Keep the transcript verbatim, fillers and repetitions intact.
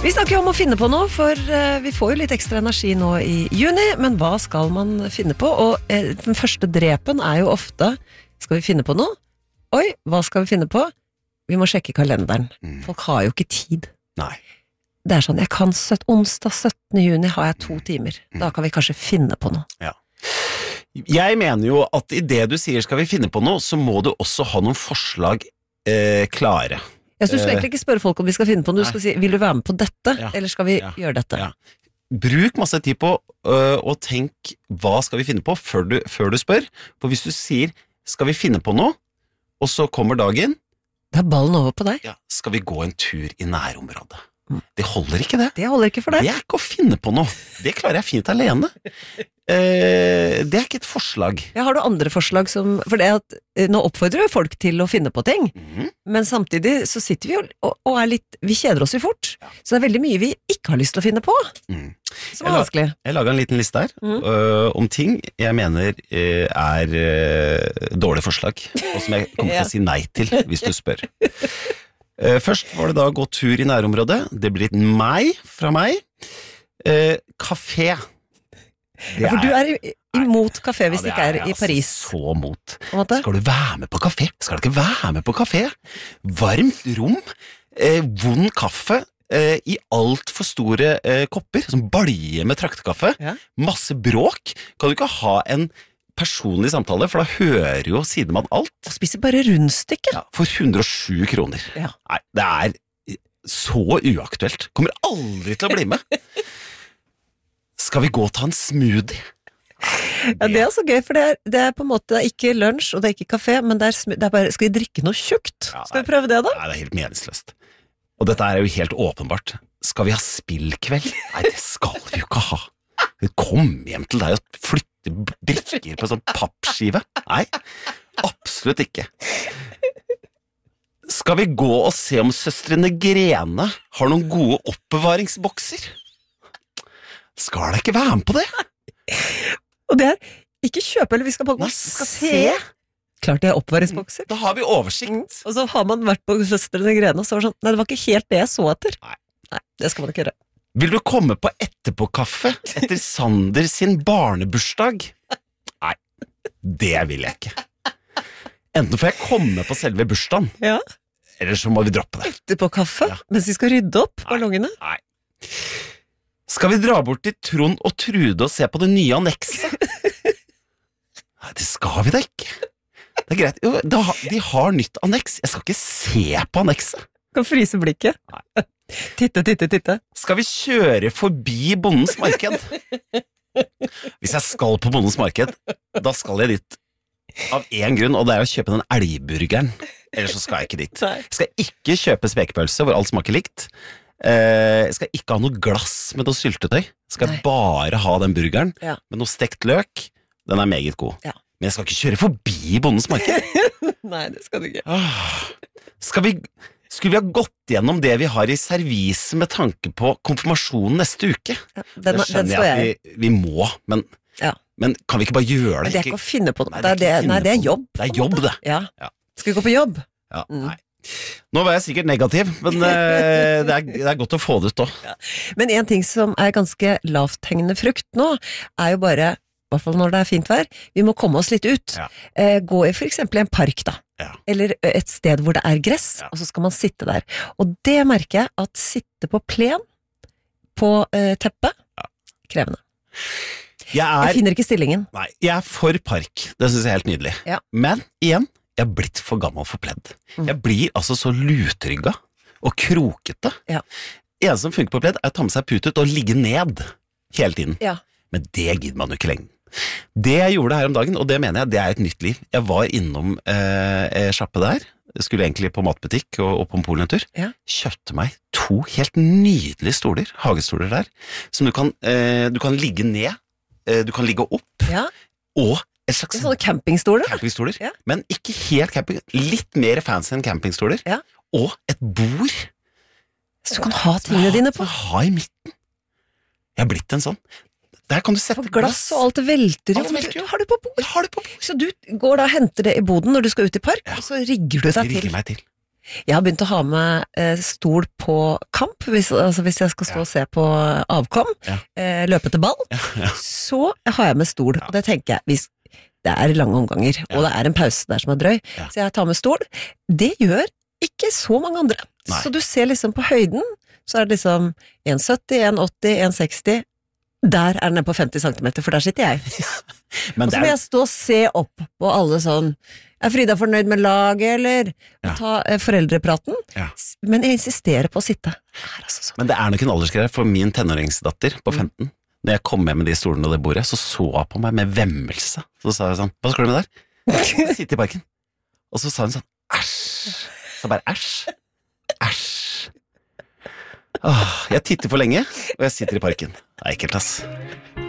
Vi snakker jo om å finne på noe, for uh, vi får jo litt ekstra energi nå i juni, men hva skal man finne på? Og uh, den første drepen er jo ofte, skal vi finne på noe? Oi, hva skal vi finne på? Vi må sjekke kalenderen. Mm. Folk har jo ikke tid. Nei. Det er sånn, jeg kan søt, onsdag syttende juni har jeg to timer. Da kan vi kanskje finne på noe. Ja. Jeg mener jo at i det du sier skal vi finne på noe, så må du også ha noen forslag eh, klare. Ja, så du skal egentlig ikke spørre folk om vi skal finne på noe, du skal si, vil du være med på dette, ja. Eller skal vi ja. Gjøre dette? Ja. Bruk masse tid på øh, å tenke, hva skal vi finne på før du, før du spør? For hvis du sier, skal vi finne på noe, og så kommer dagen, da er ballen over på deg. Ja, skal vi gå en tur i nærområdet? Mm. Det holder ikke det. Det holder ikke for deg. Det er ikke å finne på noe. Det klarer jeg fint alene. Eh, det er ikke et forslag. Ja, har du andre forslag som, for det at, nå oppfordrer jo folk til å finne på ting, mm. men samtidig så sitter vi jo og, og er litt, vi kjeder oss jo fort, ja. Så det er veldig mye vi ikke har lyst til å finne på, mm. som er vanskelig. Jeg, jeg laget en liten liste her, mm. uh, om ting jeg mener uh, er uh, dårlige forslag, og som jeg kommer til å si nei til hvis du spør. Uh, først var det da gå tur i nærområdet, det blir et meg fra meg, uh, kafé. Ja, for du er imot kafé hvis ja, det ikke er, er i Paris. Altså så mot. Skal du være med på kafé? Skal du ikke være med på kafé? Varmt rom, eh, vond kaffe eh, i alt for store eh, kopper, som balje med traktekaffe, ja. Masse bråk. Kan du ikke ha en personlig samtale, for da hører jo sidemann alt. Og spiser bare rundstykke. Ja, for hundre og sju kroner. Ja. Nei, det er så uaktuelt. Kommer aldri til å bli med. Skal vi gå og ta en smoothie? Ja, det er så gøy, for det er, det er på en måte ikke lunsj, og det er ikke kafé, men det er, det er bare, skal vi drikke noe tjukt? Ja, skal vi prøve det da? Nei, det er helt meningsløst. Og dette er jo helt åpenbart. Skal vi ha spillkveld? Nei, det skal vi jo ikke ha. Kom hjem til deg og flytte brikker på sånn pappskive? Nei, absolutt ikke. Skal vi gå og se om søstrene Grene har noen gode oppbevaringsbokser? Skal da ikke være med på det? Og det er ikke kjøpe, eller vi skal bare skal se. Klart det er oppvaringsbokser. Da har vi oversikt. Mm. Og så har man vært på søstrene Grene, og så var det sånn, nei, det var ikke helt det jeg så etter. Nei. Nei, det skal man ikke gjøre. Vil du komme på etterpåkaffe etter Sander sin barnebursdag? Nei, det vil jeg ikke. Enten får jeg komme på selve bursdagen, ja. Eller så må vi droppe det. Etterpåkaffe, ja. Mens vi skal rydde opp ballongene. Nei. Skal vi dra bort til Trond og Trude og se på det nye annekset? Nei, det skal vi da ikke. Det er greit. Jo, de har nytt anneks. Jeg skal ikke se på annekset. Kan fryse blikket. Nei. Titte, titte, titte. Skal vi kjøre forbi Bondens marked? Hvis jeg skal på Bondens marked, da skal jeg dit av en grunn, og det er å kjøpe den elgburgeren. Ellers så skal jeg ikke dit. Jeg skal ikke kjøpe spekepølse hvor alt smaker likt. Jeg skal ikke ha noe glass med noe syltetøy. Jeg skal Nei. Bare ha den burgeren, ja. Med noe stekt løk. Den er meget god, ja. Men jeg skal ikke kjøre forbi Bondens marked. Nei, det skal du ikke. Skal vi, skulle vi ha gått gjennom det vi har i servise med tanke på konfirmasjonen neste uke? Ja, den, det skjønner jeg at vi, vi må, men, ja. Men kan vi ikke bare gjøre det? Men det er ikke å finne på det. Nei, det er, det, nei, det er jobb. Det er jobb, det. Ja. Ja. Skal vi gå på jobb? Ja, mm. Nei. Nå var jeg sikkert negativ, men uh, det, er, det er godt å få det ut også. Ja. Men en ting som er ganske lavthengende frukt nå, er jo bare, i hvert fall når det er fint vær, vi må komme oss litt ut. Ja. Uh, gå i for eksempel en park da, ja. Eller et sted hvor det er gress, ja. Og så skal man sitte der. Og det merker jeg at sitte på plen, på uh, teppet, ja. Krevende. Jeg, er, jeg finner ikke stillingen. Nei, jeg er for park, det synes jeg er helt nydelig. Ja. Men igjen, jeg er blitt for gammel for pledd. Mm. Jeg blir altså så lutrygga og krokete. Ja. En som funker på pledd er å ta med seg put ut og ligge ned hele tiden. Ja. Men det gidder man jo ikke lenger. Det jeg gjorde her om dagen, og det mener jeg, det er et nytt liv. Jeg var innom eh, sjappe der, jeg skulle egentlig på matbutikk og, og på en polentur. Ja. Kjøpte meg to helt nydelige stoler, hagestoler der, som du kan, eh, du kan ligge ned, eh, du kan ligge opp, ja. Og et slags sånne campingstoler, campingstoler ja. Men ikke helt camping, litt mer fancy enn campingstoler, ja. Og et bord så du kan ha tingene dine på. Ha i midten. Jeg har blitt en sånn. Der kan du sette glass, glass og alt det velter. Alt velter jo. Har du på bord? Jeg har det på bord. Så du går da og henter det i boden når du skal ut i park, ja. Og så rigger du deg til. Rigger meg til. Jeg har begynt å ha med eh, stol på kamp, hvis, altså hvis jeg skal stå ja. og se på avkom, ja. eh, løpe til ball, ja, ja. så har jeg med stol, ja. og det tenker jeg, hvis det er lange omganger, ja. og det er en pause der som er drøy, ja. så jeg tar med stol. Det gjør ikke så mange andre. Nei. Så du ser liksom på høyden, så er det liksom en sytti, en åtti, en seksti, der er den nede på femti centimeter, for der sitter jeg. Og så må jeg stå og se opp på alle sånn, er Frida fornøyd med laget, eller ja. ta eh, foreldrepraten? Ja. Men jeg insisterer på å sitte. Det altså sånn. Men det er nok en aldersgreie for min tenåringsdatter på femten. Mm. Når jeg kom med med de stolene og det bordet, så så hun på meg med vemmelse. Så sa jeg sånn, hva skal du med der? Sitte i parken. Og så sa hun sånn, æsj. Så bare æsj. Æsj. Åh, jeg titter for lenge, og jeg sitter i parken. Det er ekkelt, ass.